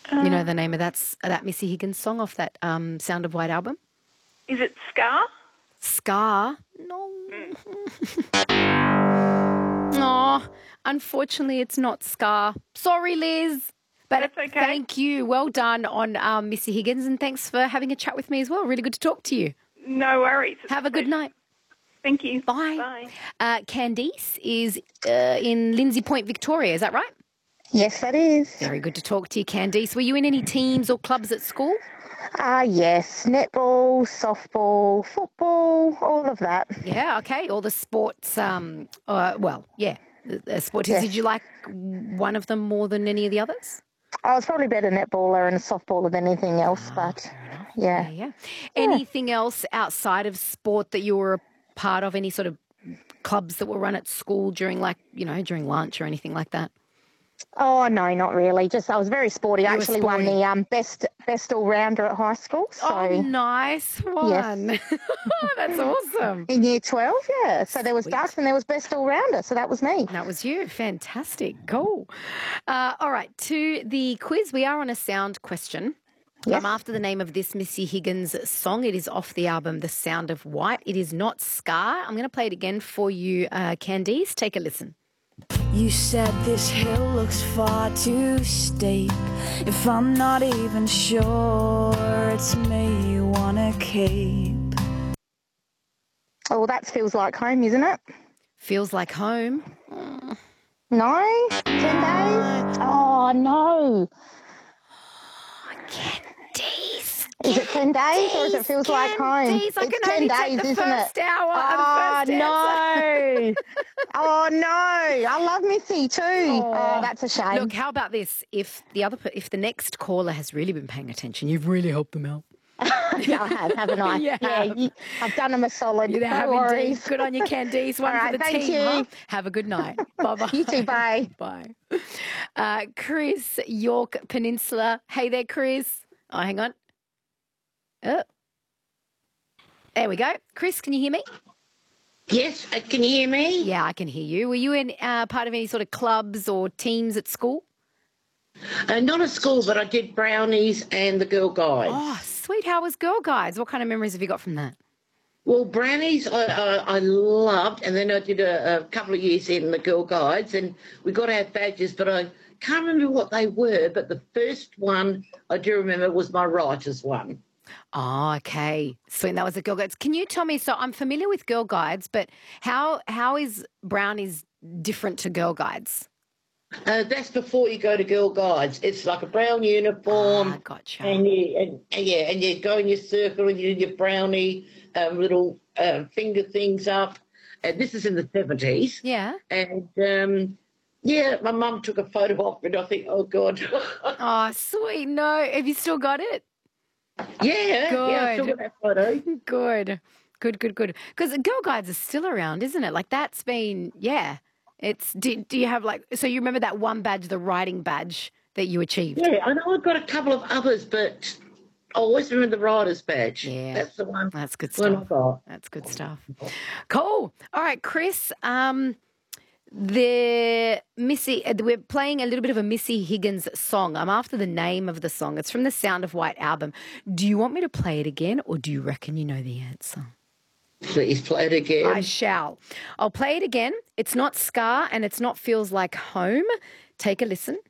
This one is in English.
You know the name of that Missy Higgins song off that Sound of White album? Is it Scar? Scar? No. Oh, unfortunately, it's not Scar. Sorry, Liz. But That's okay. Thank you. Well done on Missy Higgins, and thanks for having a chat with me as well. Really good to talk to you. No worries. Have a good night. Thank you. Bye. Candice is in Lindsay Point, Victoria. Is that right? Yes, that is. Very good to talk to you, Candice. Were you in any teams or clubs at school? Yes, netball, softball, football, all of that. Yeah, okay. All the sports, the sports. Yes. Did you like one of them more than any of the others? I was probably better netballer and softballer than anything else, but yeah. Anything else outside of sport that you were a part of? Any sort of clubs that were run at school during lunch or anything like that? Oh, no, not really. Just I was very sporty. I actually won sporty. the best all-rounder at high school. So Oh, nice one. Yes. That's awesome. In year 12, yeah. So there was darts and there was best all-rounder. So that was me. That was you. Fantastic. Cool. All right, to the quiz. We are on a sound question. Yes. After the name of this Missy Higgins song. It is off the album The Sound of White. It is not Scar. I'm going to play it again for you, Candice. Take a listen. You said this hill looks far too steep. If I'm not even sure it's me you wanna keep. Oh, well, that feels like home, isn't it? Feels like home. No? 10 days? Oh, no. Candice. Is it 10 days or is it feels like home? Candice, I It's can 10 only days, take the isn't first it? hour Oh, of the first no. Oh, no. I love Missy too. Oh, that's a shame. Look, how about this? If the next caller has really been paying attention, you've really helped them out. Yeah, I have, haven't I? You have. I've done them a solid. You No have worries. indeed. Good on you, Candice. One All for right, the thank team. you. Huh? Have a good night. Bye-bye. You too, bye. Bye. Chris, York Peninsula. Hey there, Chris. Oh, hang on. Oh. There we go. Chris, can you hear me? Yes, can you hear me? Yeah, I can hear you. Were you in part of any sort of clubs or teams at school? Not at school, but I did Brownies and the Girl Guides. Oh, sweet. How was Girl Guides? What kind of memories have you got from that? Well, Brownies I loved, and then I did a couple of years in the Girl Guides, and we got our badges, but I can't remember what they were, but the first one I do remember was my writer's one. Oh, okay. Sweet. That was the Girl Guides. Can you tell me, so I'm familiar with Girl Guides, but how is Brownies different to Girl Guides? That's before you go to Girl Guides. It's like a brown uniform. Ah, gotcha. And you go in your circle and you do your brownie little finger things up. And this is in the 70s. Yeah. And, my mum took a photo of it. I think, oh, God. Oh, sweet. No. Have you still got it? Yeah. Good. Yeah, I still got that photo. Good. Because Girl Guides is still around, isn't it? Like that's been, yeah. It's, do you have so you remember that one badge, the writing badge that you achieved? Yeah, I know I've got a couple of others, but I always remember the writer's badge. Yeah. That's the one. That's good one I stuff. got. That's good stuff. Cool. All right, Chris, we're playing a little bit of a Missy Higgins song. I'm after the name of the song. It's from the Sound of White album. Do you want me to play it again or do you reckon you know the answer? Please play it again. I shall. I'll play it again. It's not Scar and it's not Feels Like Home. Take a listen.